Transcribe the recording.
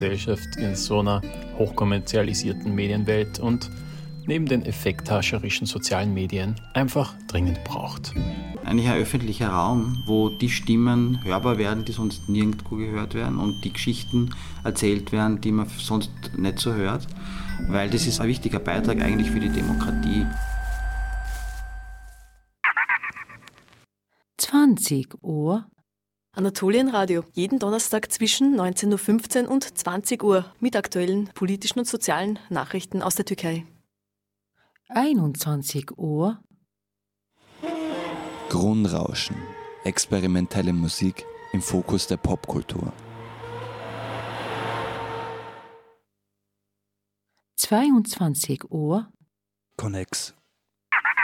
Gesellschaft in so einer hochkommerzialisierten Medienwelt und neben den effekthascherischen sozialen Medien einfach dringend braucht. Eigentlich ein öffentlicher Raum, wo die Stimmen hörbar werden, die sonst nirgendwo gehört werden und die Geschichten erzählt werden, die man sonst nicht so hört, weil das ist ein wichtiger Beitrag eigentlich für die Demokratie. 20 Uhr. Anatolienradio, jeden Donnerstag zwischen 19.15 Uhr und 20 Uhr mit aktuellen politischen und sozialen Nachrichten aus der Türkei. 21 Uhr. Grundrauschen, experimentelle Musik im Fokus der Popkultur. 22 Uhr. Connex,